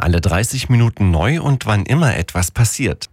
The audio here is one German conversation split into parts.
alle 30 Minuten neu und wann immer etwas passiert.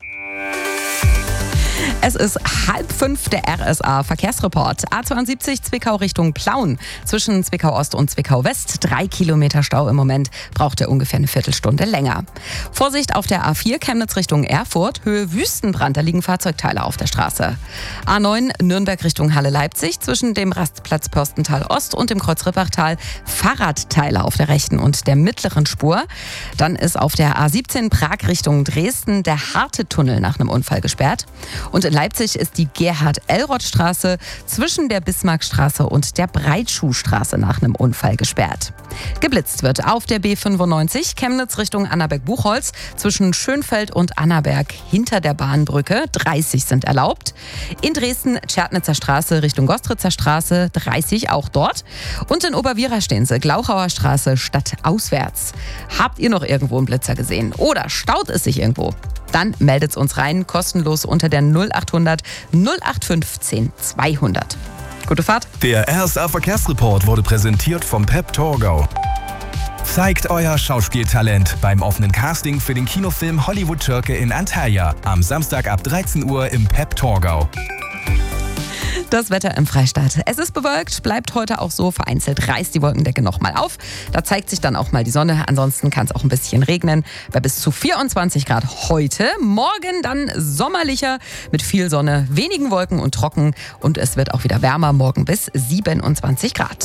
Es ist 4:30, der RSA-Verkehrsreport. A72 Zwickau Richtung Plauen. Zwischen Zwickau-Ost und Zwickau-West 3 Kilometer Stau im Moment. Braucht er ungefähr eine Viertelstunde länger. Vorsicht auf der A4 Chemnitz Richtung Erfurt. Höhe Wüstenbrand, da liegen Fahrzeugteile auf der Straße. A9 Nürnberg Richtung Halle-Leipzig. Zwischen dem Rastplatz Pörstental Ost und dem Kreuz Rippachtal Fahrradteile auf der rechten und der mittleren Spur. Dann ist auf der A17 Prag Richtung Dresden der Harte-Tunnel nach einem Unfall gesperrt. Und in Leipzig ist die Gerhard-Elroth-Straße zwischen der Bismarckstraße und der Breitschuhstraße nach einem Unfall gesperrt. Geblitzt wird auf der B95 Chemnitz Richtung Annaberg-Buchholz zwischen Schönfeld und Annaberg hinter der Bahnbrücke. 30 sind erlaubt. In Dresden Tschernitzer Straße Richtung Gostritzer Straße 30 auch dort. Und in Oberwiera stehen sie Glauchauer Straße stadtauswärts. Habt ihr noch irgendwo einen Blitzer gesehen? Oder staut es sich irgendwo? Dann meldet's uns rein, kostenlos unter der 0800 0815 200. Gute Fahrt. Der RSA-Verkehrsreport wurde präsentiert vom Pep Torgau. Zeigt euer Schauspieltalent beim offenen Casting für den Kinofilm Hollywood Schurke in Antalya am Samstag ab 13 Uhr im Pep Torgau. Das Wetter im Freistaat. Es ist bewölkt, bleibt heute auch so. Vereinzelt reißt die Wolkendecke nochmal auf. Da zeigt sich dann auch mal die Sonne. Ansonsten kann es auch ein bisschen regnen. Bei bis zu 24 Grad heute. Morgen dann sommerlicher mit viel Sonne, wenigen Wolken und trocken. Und es wird auch wieder wärmer. Morgen bis 27 Grad.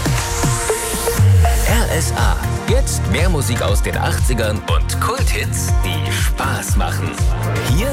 RSA. Jetzt mehr Musik aus den 80ern und Kulthits, die Spaß machen. Hier